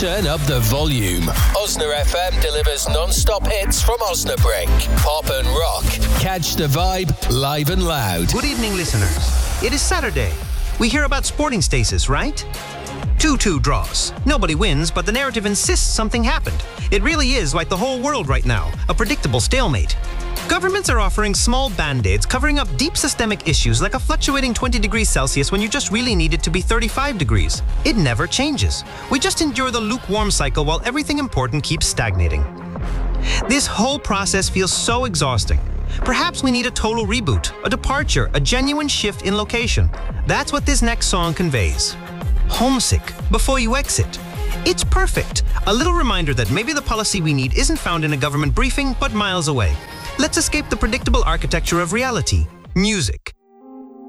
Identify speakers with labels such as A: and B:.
A: Turn up the volume. Osna FM delivers non-stop hits from Osnabrück. Pop and rock. Catch the vibe live and loud.
B: Good evening, listeners. It is Saturday. We hear about sporting stasis, right? 2-2 draws. Nobody wins, but the narrative insists something happened. It really is like the whole world right now, a predictable stalemate. Governments are offering small band-aids covering up deep systemic issues like a fluctuating 20 degrees Celsius when you just really need it to be 35 degrees. It never changes. We just endure the lukewarm cycle while everything important keeps stagnating. This whole process feels so exhausting. Perhaps we need a total reboot, a departure, a genuine shift in location. That's what this next song conveys. Homesick before you exit. It's perfect. A little reminder that maybe the policy we need isn't found in a government briefing, but miles away. Let's escape the predictable architecture of reality. Music.